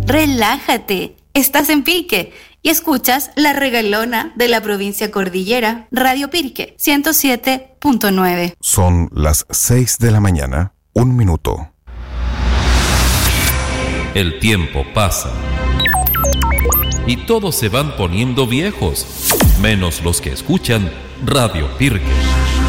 Relájate, estás en Pirque y escuchas La Regalona de la provincia Cordillera, Radio Pirque 107.9. Son las 6 de la mañana, 1 minuto. El tiempo pasa y todos se van poniendo viejos, menos los que escuchan Radio Pirque.